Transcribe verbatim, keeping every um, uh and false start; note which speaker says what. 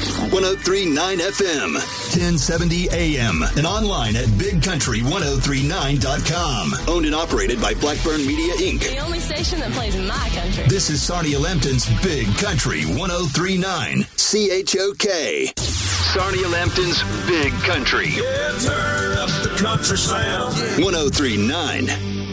Speaker 1: one oh three point nine F M, ten seventy A M, and online at big country ten thirty-nine dot com. Owned and operated by Blackburn Media, Incorporated.
Speaker 2: The only station that plays in my country.
Speaker 1: This is Sarnia Lambton's Big Country ten thirty-nine C H O K. Sarnia Lambton's Big Country.
Speaker 3: Yeah, turn up the country sound.
Speaker 1: ten thirty-nine